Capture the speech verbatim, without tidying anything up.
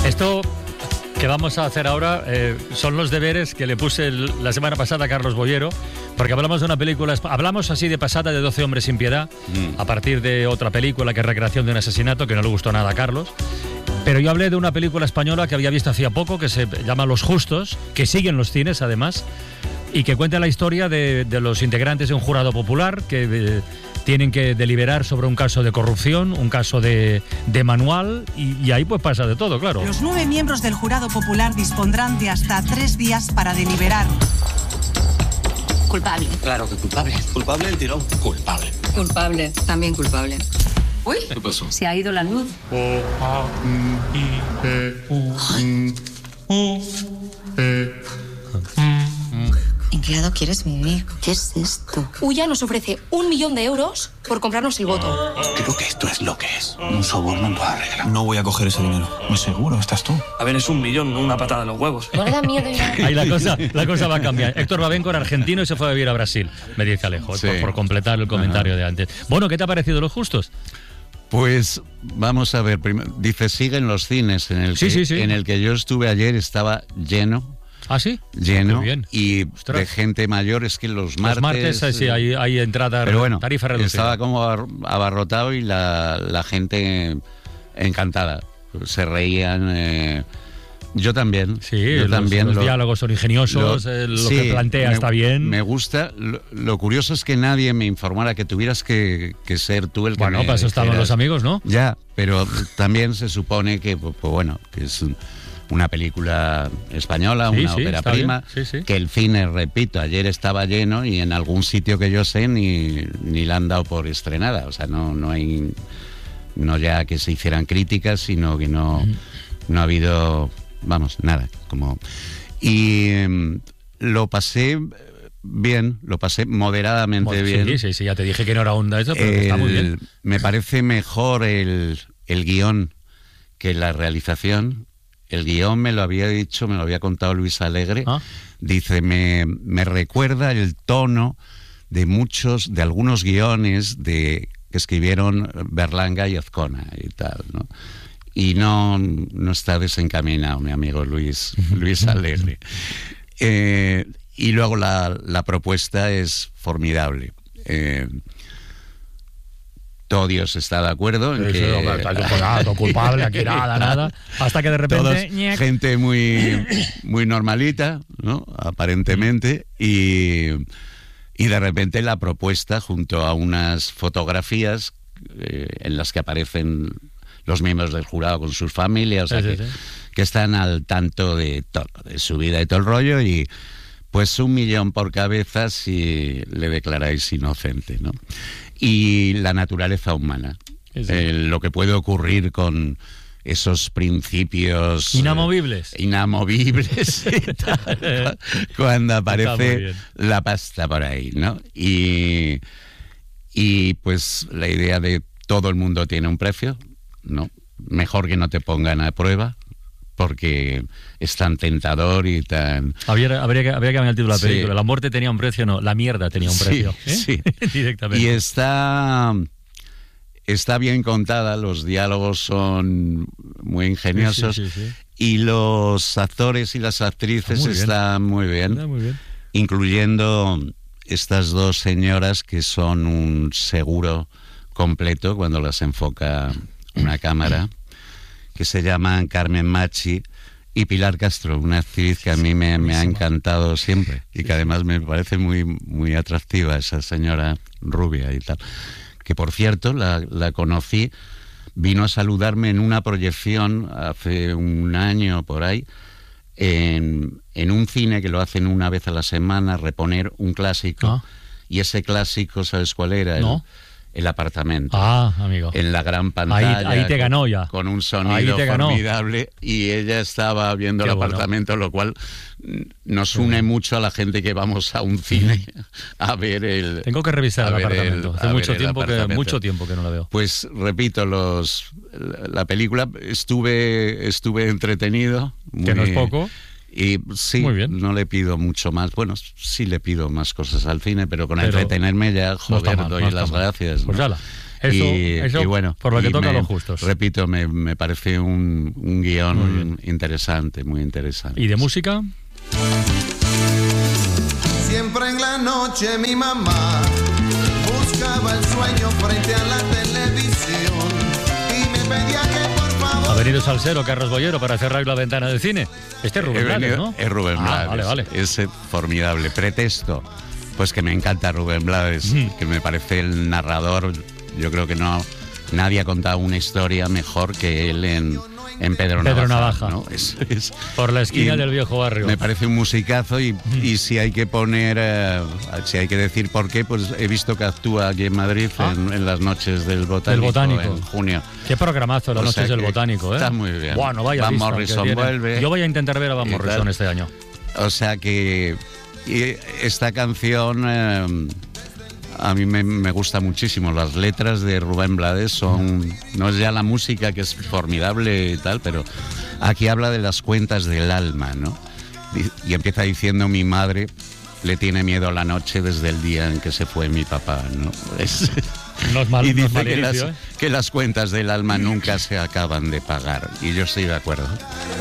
Esto que vamos a hacer ahora eh, son los deberes que le puse el, la semana pasada a Carlos Boyero, porque hablamos de una película, hablamos así de pasada de doce hombres sin piedad, mm. a partir de otra película que es Recreación de un asesinato, que no le gustó nada a Carlos. Pero yo hablé de una película española que había visto hacía poco, que se llama Los Justos, que sigue en los cines además, y que cuenta la historia de, de los integrantes de un jurado popular que eh, tienen que deliberar sobre un caso de corrupción, un caso de, de manual, y, y ahí pues pasa de todo, claro. Los nueve miembros del jurado popular dispondrán de hasta tres días para deliberar. Culpable. Claro que culpable. Culpable el tirón. Culpable. Culpable. También culpable. Uy, ¿qué pasó? Se ha ido la luz. O, A, M, I, P, U, N, U, E, ¿En qué lado quieres vivir? ¿Qué es esto? Uya nos ofrece un millón de euros por comprarnos el voto. Creo que esto es lo que es. Un soborno en toda regla. No voy a coger ese dinero. ¿Muy seguro estás tú? A ver, es un millón, no una patada en los huevos. No le da miedo. Ahí la cosa, la cosa va a cambiar. Héctor Babenco era argentino y se fue a vivir a Brasil, me dice Alejo, sí. por, por completar el comentario Ajá. de antes. Bueno, ¿qué te ha parecido Los Justos? Pues vamos a ver, primero, dice siguen los cines, en el, sí, que, sí, sí. en el que yo estuve ayer estaba lleno. ¿Ah, sí? Lleno. Bien. Y Ostras. de gente mayor, es que los martes... Los martes, sí, hay, hay entrada, pero bueno, tarifa reducida. Estaba como abarrotado y la, la gente encantada. Se reían... Eh, yo también. Sí, yo los, también, los lo, diálogos son ingeniosos, lo, eh, lo sí, que plantea me, está bien. Me gusta. Lo, lo curioso es que nadie me informara que tuvieras que, que ser tú el que bueno, me... Bueno, para eso estaban los amigos, ¿no? Ya, pero también se supone que, pues, pues bueno, que es... Un, una película española, sí, una sí, ópera prima, sí, sí. que el cine, repito, ayer estaba lleno y en algún sitio que yo sé ni, ni la han dado por estrenada. O sea, no, no hay, no ya que se hicieran críticas, sino que no, mm. no ha habido, vamos, nada. Como Y eh, lo pasé bien, lo pasé moderadamente bueno, bien. Sí, sí, sí, ya te dije que no era onda eso, pero el, está muy bien. Me parece mejor el, el guión que la realización. El guión me lo había dicho, me lo había contado Luis Alegre. ¿Ah? Dice, me, me recuerda el tono de muchos, de algunos guiones de, que escribieron Berlanga y Azcona y tal, ¿no? Y no, no está desencaminado mi amigo Luis, Luis Alegre. Eh, y luego la, la propuesta es formidable. Eh, Todo Dios está de acuerdo en sí, que... Sí, está culpable, culpable, aquí nada, nada. Hasta que de repente... Todos, gente muy, muy normalita, ¿no? Aparentemente. Y, y de repente la propuesta, junto a unas fotografías eh, en las que aparecen los miembros del jurado con sus familias, o sea, sí, que, sí, sí. que están al tanto de todo, de su vida y todo el rollo, y pues un millón por cabeza si le declaráis inocente, ¿no? Y la naturaleza humana, sí, sí. Eh, lo que puede ocurrir con esos principios inamovibles, eh, inamovibles tal, cuando aparece la pasta por ahí, ¿no? Y, y pues la idea de todo el mundo tiene un precio, ¿no? Mejor que no te pongan a prueba, porque es tan tentador y tan... Habría, habría, que, habría que cambiar el título de la película. Sí. La muerte tenía un precio, no, la mierda tenía un precio. Sí, ¿eh? sí. Directamente. Y está, está bien contada, los diálogos son muy ingeniosos, sí, sí, sí, sí. y los actores y las actrices muy están muy bien, está muy bien, incluyendo estas dos señoras que son un seguro completo cuando las enfoca una cámara, que se llaman Carmen Machi y Pilar Castro, una actriz que a mí me, me ha encantado siempre y que además me parece muy, muy atractiva, esa señora rubia y tal. Que por cierto, la, la conocí, vino a saludarme en una proyección hace un año por ahí, en, en un cine que lo hacen una vez a la semana, reponer un clásico. Ah. Y ese clásico, ¿sabes cuál era? No. El, el apartamento. Ah, amigo. En la gran pantalla. Ahí, ahí te ganó ya. Con un sonido formidable. Y ella estaba viendo Qué el bueno. apartamento, lo cual nos une sí. mucho a la gente que vamos a un cine a ver el... Tengo que revisar el apartamento. El, Hace mucho tiempo, que, mucho tiempo que no lo veo. Pues repito, los la película estuve, estuve entretenido. Muy, que no es poco. Y sí, Muy bien. no le pido mucho más. Bueno, sí le pido más cosas al cine, pero con pero entretenerme ya, joder, no mal, doy no las gracias. Pues ¿no? Eso, y, eso y bueno, por lo que y toca me, a los justos. Repito, me, me parece un, un guión interesante, muy interesante. ¿Y de música? Siempre en la noche mi mamá buscaba el sueño frente a la televisión y me pedía que por favor... Ha venido Salsero, Carlos Boyero, para cerrar la ventana del cine. Este es Rubén He Blades, venido- ¿no? Es Rubén Ah, Blades. vale, vale. Es eh, formidable. Pretexto, pues que me encanta Rubén Blades, Mm. que me parece el narrador. Yo creo que no nadie ha contado una historia mejor que él en, en Pedro, Pedro Navaja. Navaja. ¿no? Es- es- Por la esquina y del viejo barrio. Me parece un musicazo y, y si hay que poner, eh, si hay que decir por qué, pues he visto que actúa aquí en Madrid Ah. en, en las noches del Botánico, Del Botánico. en junio. Qué programazo, las O sea noches del que Botánico, ¿eh? está muy bien. Bueno, vaya Van lista que Morrison tienen. vuelve. Yo voy a intentar ver a Van Y Morrison tal. este año. O sea que y esta canción eh, a mí me, me gusta muchísimo. Las letras de Rubén Blades son, no es ya la música que es formidable y tal, pero aquí habla de las cuentas del alma, ¿no? Y, y empieza diciendo: mi madre le tiene miedo a la noche desde el día en que se fue mi papá, ¿no? Es- No es mal, y no es dice mal que, inicio, las, ¿eh? que las cuentas del alma nunca se acaban de pagar. Y yo estoy de acuerdo.